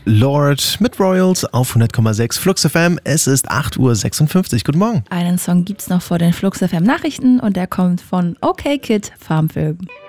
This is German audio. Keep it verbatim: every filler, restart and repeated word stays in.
Lord mit Royals auf hundert Komma sechs Flux F M. Es ist acht Uhr sechsundfünfzig. Guten Morgen. Einen Song gibt's noch vor den Flux F M Nachrichten und der kommt von OK Kid, Farmvögel.